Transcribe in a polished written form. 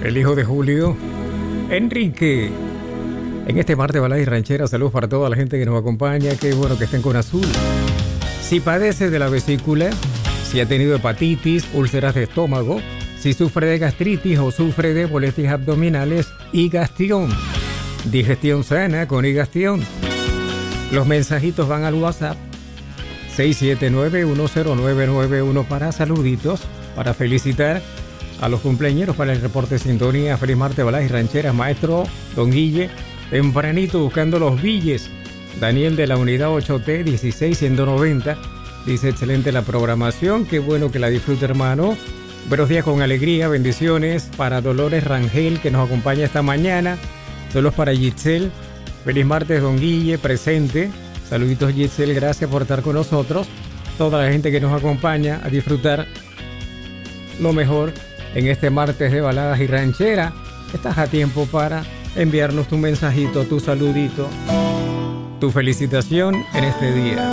el hijo de Julio, Enrique. En este martes balada y ranchera, saludos para toda la gente que nos acompaña. Qué bueno que estén con azul. Si padece de la vesícula, si ha tenido hepatitis, úlceras de estómago, si sufre de gastritis o sufre de molestias abdominales, Igastión. Digestión sana con Igastión. Los mensajitos van al WhatsApp 679-10991 para saluditos, para felicitar a los cumpleañeros, para el reporte de sintonía. Feliz martes, balas y rancheras, maestro Don Guille, tempranito buscando los billes. Daniel de la unidad 8T 16190 dice: excelente la programación, qué bueno que la disfrute, hermano. Buenos días con alegría, bendiciones para Dolores Rangel, que nos acompaña esta mañana. Saludos para Giselle. Feliz martes, Don Guille, presente. Saluditos, Giselle, gracias por estar con nosotros. Toda la gente que nos acompaña a disfrutar lo mejor en este martes de baladas y ranchera. Estás a tiempo para enviarnos tu mensajito, tu saludito, tu felicitación en este día.